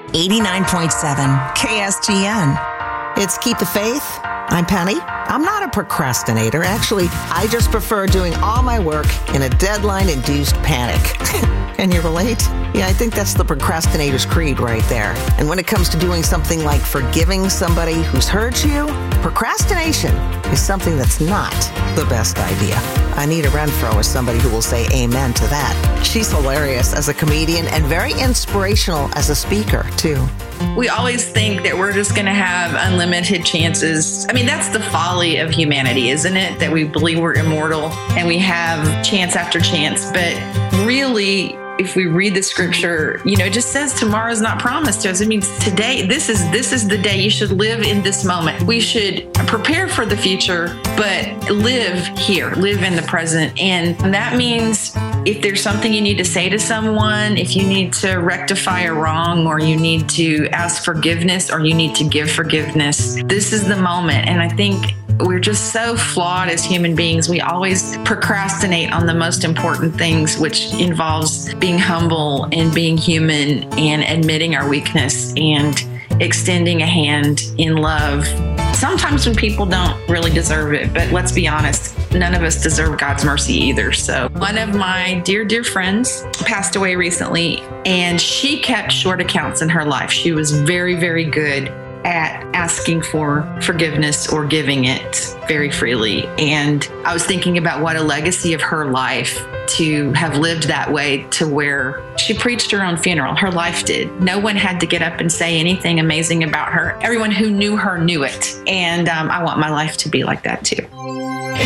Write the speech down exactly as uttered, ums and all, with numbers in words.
eighty-nine point seven K S G N. It's Keep the Faith. I'm Penny. I'm not a procrastinator. Actually, I just prefer doing all my work in a deadline-induced panic. Can you relate? Yeah, I think that's the procrastinator's creed right there. And when it comes to doing something like forgiving somebody who's hurt you, procrastination is something that's not the best idea. Anita Renfro is somebody who will say amen to that. She's hilarious as a comedian and very inspirational as a speaker, too. We always think that we're just going to have unlimited chances. I mean, that's the folly of humanity, isn't it? That we believe we're immortal and we have chance after chance. But really, if we read the scripture, you know, it just says tomorrow's not promised to us. It means today, this is this is the day. You should live in this moment. We should prepare for the future, but live here, live in the present. And that means if there's something you need to say to someone, if you need to rectify a wrong, or you need to ask forgiveness, or you need to give forgiveness, this is the moment. And I think we're just so flawed as human beings. We always procrastinate on the most important things, which involves being humble and being human and admitting our weakness and extending a hand in love. Sometimes when people don't really deserve it, but let's be honest, none of us deserve God's mercy either. So one of my dear, dear friends passed away recently, and she kept short accounts in her life. She was very, very good at asking for forgiveness or giving it very freely. And I was thinking about what a legacy of her life to have lived that way, to where she preached her own funeral. Her life did. No one had to get up and say anything amazing about her. Everyone who knew her knew it. And um, I want my life to be like that too.